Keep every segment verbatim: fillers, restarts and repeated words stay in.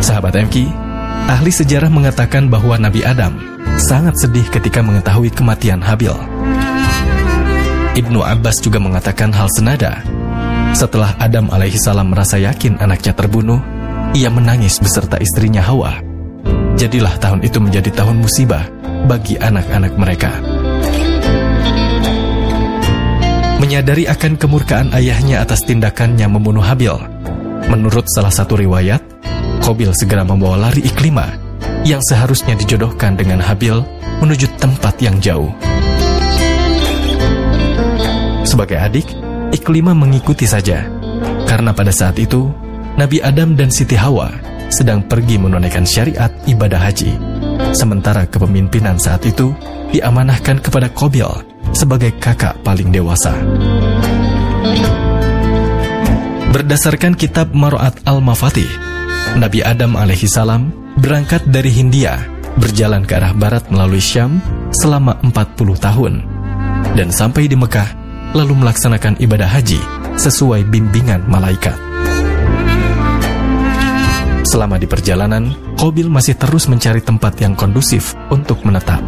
Sahabat M K, ahli sejarah mengatakan bahwa Nabi Adam sangat sedih ketika mengetahui kematian Habil. Ibnu Abbas juga mengatakan hal senada. Setelah Adam alaihissalam merasa yakin anaknya terbunuh, ia menangis beserta istrinya Hawa. Jadilah tahun itu menjadi tahun musibah bagi anak-anak mereka. Menyadari akan kemurkaan ayahnya atas tindakannya membunuh Habil, menurut salah satu riwayat, Qabil segera membawa lari Iklimah yang seharusnya dijodohkan dengan Habil menuju tempat yang jauh. Sebagai adik, Iklimah mengikuti saja, karena pada saat itu Nabi Adam dan Siti Hawa sedang pergi menunaikan syariat ibadah haji, sementara kepemimpinan saat itu diamanahkan kepada Qabil sebagai kakak paling dewasa. Berdasarkan kitab Maro'at al-Mafatih, Nabi Adam alaihissalam berangkat dari Hindia, berjalan ke arah barat melalui Syam selama empat puluh tahun, dan sampai di Mekah, lalu melaksanakan ibadah haji sesuai bimbingan malaikat. Selama di perjalanan, Qabil masih terus mencari tempat yang kondusif untuk menetap.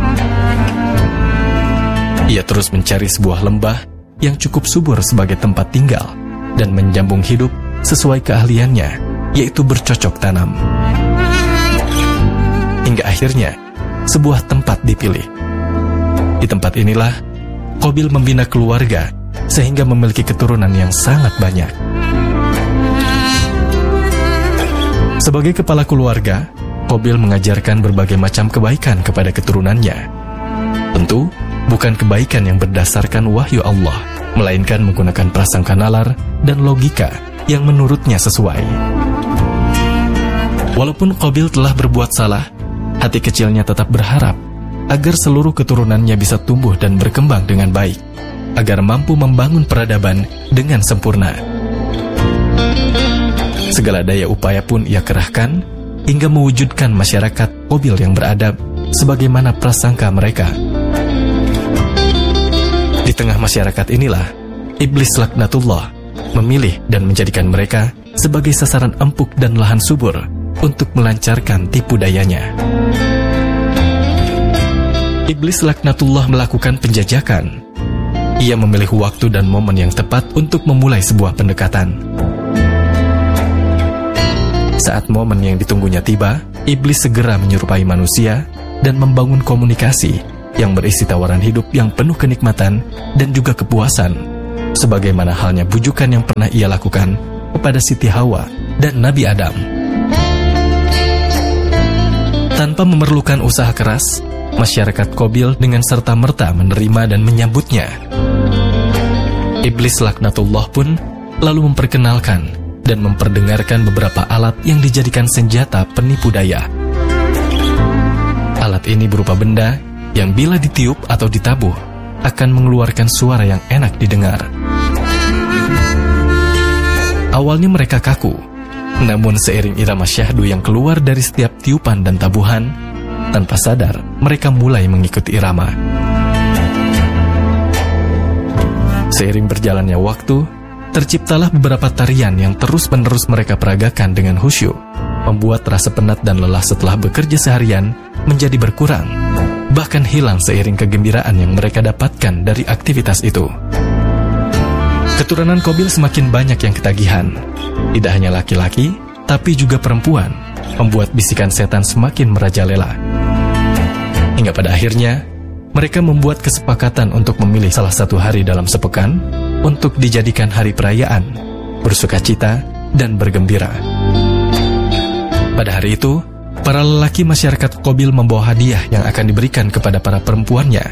Ia terus mencari sebuah lembah yang cukup subur sebagai tempat tinggal dan menjambung hidup sesuai keahliannya, yaitu bercocok tanam. Hingga akhirnya, sebuah tempat dipilih. Di tempat inilah, Qabil membina keluarga sehingga memiliki keturunan yang sangat banyak. Sebagai kepala keluarga, Qabil mengajarkan berbagai macam kebaikan kepada keturunannya. Tentu, bukan kebaikan yang berdasarkan wahyu Allah, melainkan menggunakan prasangka nalar dan logika yang menurutnya sesuai. Walaupun Qabil telah berbuat salah, hati kecilnya tetap berharap agar seluruh keturunannya bisa tumbuh dan berkembang dengan baik, agar mampu membangun peradaban dengan sempurna. Segala daya upaya pun ia kerahkan hingga mewujudkan masyarakat Qabil yang beradab sebagaimana prasangka mereka. Di tengah masyarakat inilah, Iblis laknatullah memilih dan menjadikan mereka sebagai sasaran empuk dan lahan subur untuk melancarkan tipu dayanya. Iblis laknatullah melakukan penjajakan. Ia memilih waktu dan momen yang tepat untuk memulai sebuah pendekatan. Saat momen yang ditunggunya tiba, Iblis segera menyerupai manusia dan membangun komunikasi yang berisi tawaran hidup yang penuh kenikmatan dan juga kepuasan, sebagaimana halnya bujukan yang pernah ia lakukan kepada Siti Hawa dan Nabi Adam. Tanpa memerlukan usaha keras, masyarakat Qabil dengan serta-merta menerima dan menyambutnya. Iblis laknatullah pun lalu memperkenalkan dan memperdengarkan beberapa alat yang dijadikan senjata penipu daya. Alat ini berupa benda yang bila ditiup atau ditabuh akan mengeluarkan suara yang enak didengar. Awalnya mereka kaku, namun seiring irama syahdu yang keluar dari setiap tiupan dan tabuhan, tanpa sadar mereka mulai mengikuti irama. Seiring berjalannya waktu, terciptalah beberapa tarian yang terus-menerus mereka peragakan dengan khusyuk, membuat rasa penat dan lelah setelah bekerja seharian menjadi berkurang, bahkan hilang seiring kegembiraan yang mereka dapatkan dari aktivitas itu. Keturunan Qabil semakin banyak yang ketagihan. Tidak hanya laki-laki, tapi juga perempuan, membuat bisikan setan semakin merajalela. Hingga pada akhirnya, mereka membuat kesepakatan untuk memilih salah satu hari dalam sepekan untuk dijadikan hari perayaan, bersukacita, dan bergembira. Pada hari itu, para lelaki masyarakat Qabil membawa hadiah yang akan diberikan kepada para perempuannya.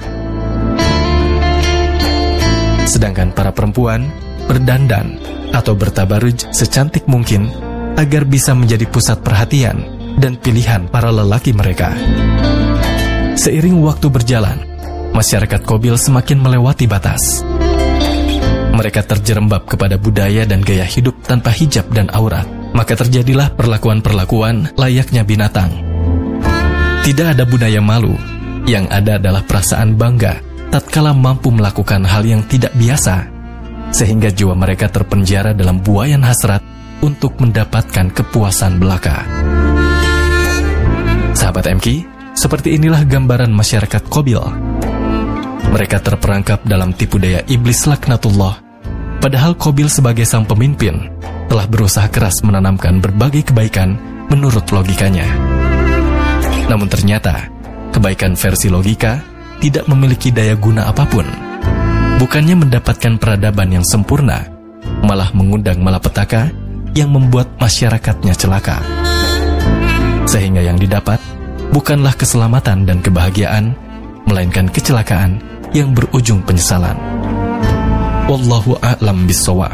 Sedangkan para perempuan berdandan atau bertabaruj secantik mungkin agar bisa menjadi pusat perhatian dan pilihan para lelaki mereka. Seiring waktu berjalan, masyarakat Qabil semakin melewati batas. Mereka terjerembab kepada budaya dan gaya hidup tanpa hijab dan aurat. Maka terjadilah perlakuan-perlakuan layaknya binatang. Tidak ada budaya malu, yang ada adalah perasaan bangga tatkala mampu melakukan hal yang tidak biasa, sehingga jiwa mereka terpenjara dalam buayan hasrat untuk mendapatkan kepuasan belaka. Sahabat M K, seperti inilah gambaran masyarakat Qabil. Mereka terperangkap dalam tipu daya iblis laknatullah, padahal Qabil sebagai sang pemimpin telah berusaha keras menanamkan berbagai kebaikan menurut logikanya. Namun ternyata, kebaikan versi logika tidak memiliki daya guna apapun. Bukannya mendapatkan peradaban yang sempurna, malah mengundang malapetaka yang membuat masyarakatnya celaka. Sehingga yang didapat bukanlah keselamatan dan kebahagiaan, melainkan kecelakaan yang berujung penyesalan. Wallahu a'lam bissawab.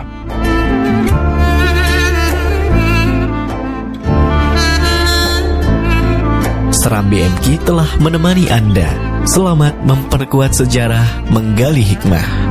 Serambi M K telah menemani Anda. Selamat memperkuat sejarah, menggali hikmah.